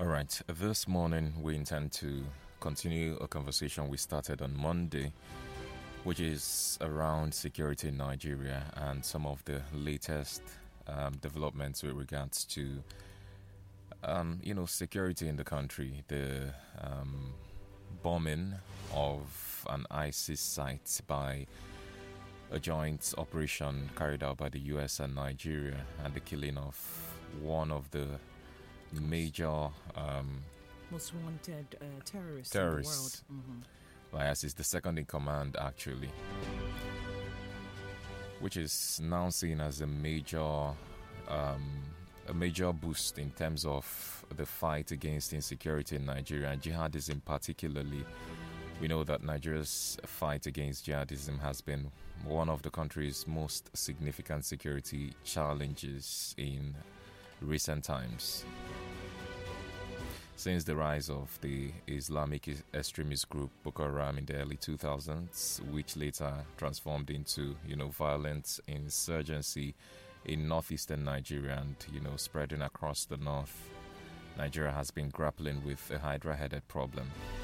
All right, this morning we intend to continue a conversation we started on Monday, which is around security in Nigeria and some of the latest developments with regards to, security in the country, the bombing of an ISIS site by a joint operation carried out by the US and Nigeria, and the killing of one of the major most wanted terrorists in the world. Mm-hmm. ISIS, the second in command actually, which is now seen as a major boost in terms of the fight against insecurity in Nigeria and jihadism particularly. We know that Nigeria's fight against jihadism has been one of the country's most significant security challenges in recent times. Since the rise of the Islamic extremist group Boko Haram in the early 2000s, which later transformed into, violent insurgency in northeastern Nigeria and, spreading across the north, Nigeria has been grappling with a hydra-headed problem.